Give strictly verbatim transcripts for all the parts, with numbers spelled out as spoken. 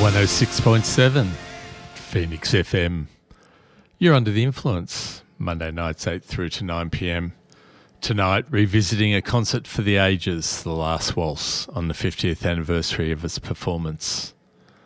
one oh six point seven Phoenix F M. You're Under the Influence, Monday nights eight through to nine p m. Tonight, revisiting a concert for the ages, The Last Waltz, on the fiftieth anniversary of its performance.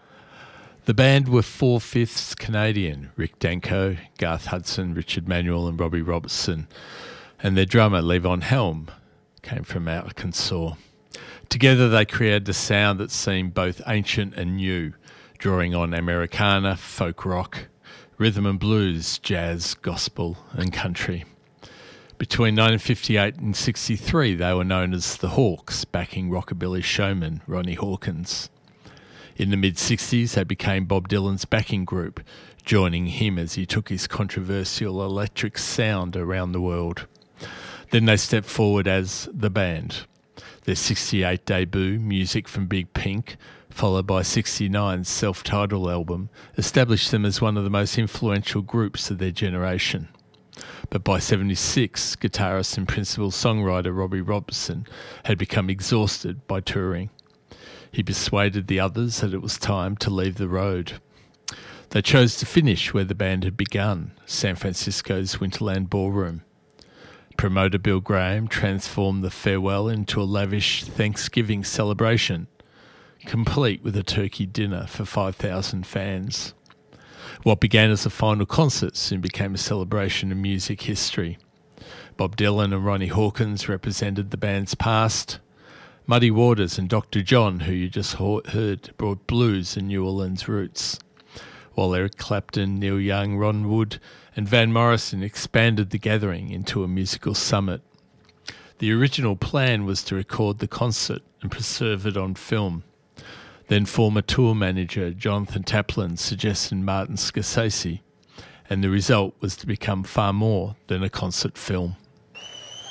The band were four-fifths Canadian, Rick Danko, Garth Hudson, Richard Manuel and Robbie Robertson, and their drummer, Levon Helm, came from Arkansas. Together they created a sound that seemed both ancient and new, drawing on Americana, folk rock, rhythm and blues, jazz, gospel and country. Between nineteen fifty-eight and sixty-three they were known as the Hawks, backing rockabilly showman Ronnie Hawkins. In the mid-sixties they became Bob Dylan's backing group, joining him as he took his controversial electric sound around the world. Then they stepped forward as The Band. Their sixty-eight debut, Music from Big Pink, followed by sixty-nine's self-titled album, established them as one of the most influential groups of their generation. But by seventy-six, guitarist and principal songwriter Robbie Robertson had become exhausted by touring. He persuaded the others that it was time to leave the road. They chose to finish where the band had begun, San Francisco's Winterland Ballroom. Promoter Bill Graham transformed the farewell into a lavish Thanksgiving celebration, complete with a turkey dinner for five thousand fans. What began as a final concert soon became a celebration of music history. Bob Dylan and Ronnie Hawkins represented the band's past. Muddy Waters and Doctor John, who you just heard, brought blues and New Orleans roots, while Eric Clapton, Neil Young, Ron Wood and Van Morrison expanded the gathering into a musical summit. The original plan was to record the concert and preserve it on film. Then former tour manager Jonathan Taplin suggested Martin Scorsese, and the result was to become far more than a concert film.